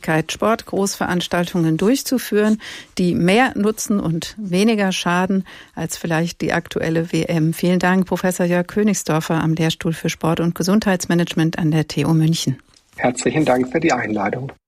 Möglichkeit, Sportgroßveranstaltungen durchzuführen, die mehr nutzen und weniger schaden als vielleicht die aktuelle WM. Vielen Dank, Professor Jörg Königsdorfer am Lehrstuhl für Sport- und Gesundheitsmanagement an der TU München. Herzlichen Dank für die Einladung.